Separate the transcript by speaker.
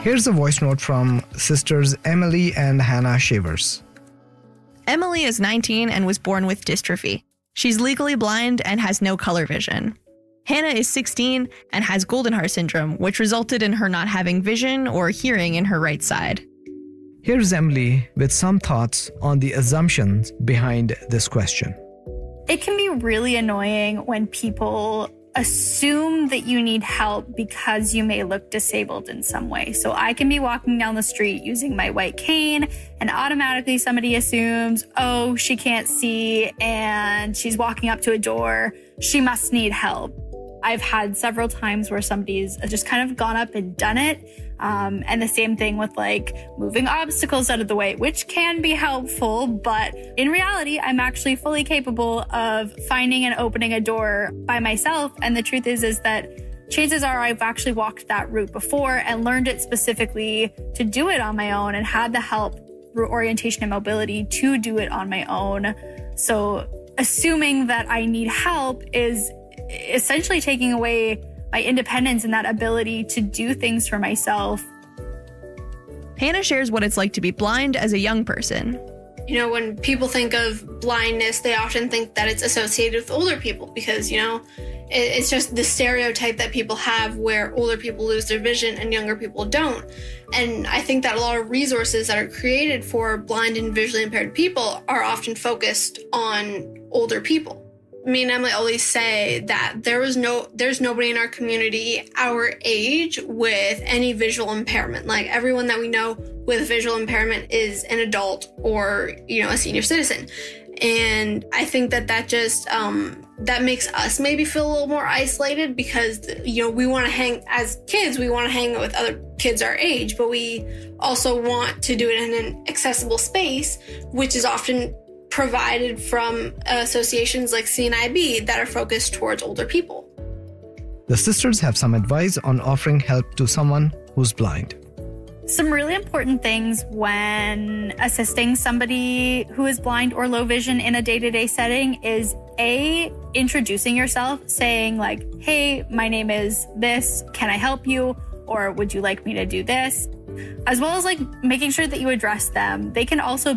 Speaker 1: Here's a voice note from sisters Emily and Hannah Shavers.
Speaker 2: Emily is 19 and was born with dystrophy. She's legally blind and has no color vision. Hannah is 16 and has Goldenhar syndrome, which resulted in her not having vision or hearing in her right side.
Speaker 1: Here's Emily with some thoughts on the assumptions behind this question.
Speaker 3: It can be really annoying when people assume that you need help because you may look disabled in some way. So I can be walking down the street using my white cane and automatically somebody assumes, oh, she can't see and she's walking up to a door. She must need help. I've had several times where somebody's just kind of gone up and done it. And the same thing with like moving obstacles out of the way, which can be helpful. But in reality, I'm actually fully capable of finding and opening a door by myself. And the truth is that chances are I've actually walked that route before and learned it specifically to do it on my own and had the help through orientation and mobility to do it on my own. So assuming that I need help is essentially taking away my independence and that ability to do things for myself.
Speaker 2: Hannah shares what it's like to be blind as a young person.
Speaker 4: You know, when people think of blindness, they often think that it's associated with older people because, you know, it's just the stereotype that people have where older people lose their vision and younger people don't. And I think that a lot of resources that are created for blind and visually impaired people are often focused on older people. Me and Emily always say that there's nobody in our community our age with any visual impairment. Like everyone that we know with visual impairment is an adult or, you know, a senior citizen. And I think that just, that makes us maybe feel a little more isolated because, you know, we want to as kids, we want to hang with other kids our age, but we also want to do it in an accessible space, which is often provided from associations like CNIB that are focused towards older people.
Speaker 1: The sisters have some advice on offering help to someone who's blind.
Speaker 3: Some really important things when assisting somebody who is blind or low vision in a day-to-day setting is introducing yourself, saying like, hey, my name is this, can I help you? Or would you like me to do this? As well as like making sure that you address them. They can also